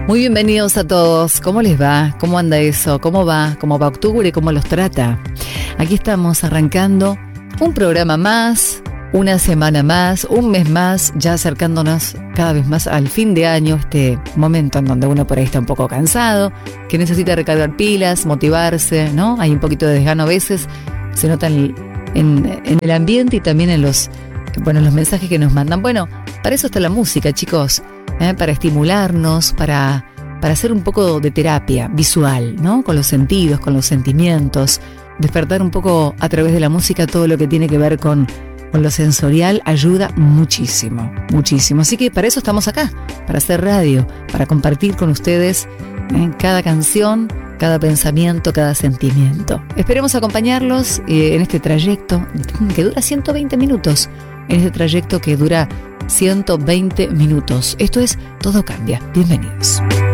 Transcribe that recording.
Muy bienvenidos a todos. ¿Cómo les va? ¿Cómo anda eso? ¿Cómo va? ¿Cómo va octubre? ¿Cómo los trata? Aquí estamos arrancando un programa más, una semana más, un mes más, ya acercándonos cada vez más al fin de año, este momento en donde uno por ahí está un poco cansado, que necesita recargar pilas, motivarse, ¿no? Hay un poquito de desgano a veces, se nota en el ambiente y también en los mensajes que nos mandan. Bueno, para eso está la música, chicos. Para estimularnos, para hacer un poco de terapia visual, ¿no? Con los sentidos, con los sentimientos, despertar un poco a través de la música todo lo que tiene que ver con lo sensorial ayuda muchísimo, muchísimo. Así que para eso estamos acá, para hacer radio, para compartir con ustedes cada canción, cada pensamiento, cada sentimiento. Esperemos acompañarlos en este trayecto que dura 120 minutos, en este trayecto que dura 120 minutos. Esto es Todo Cambia. Bienvenidos.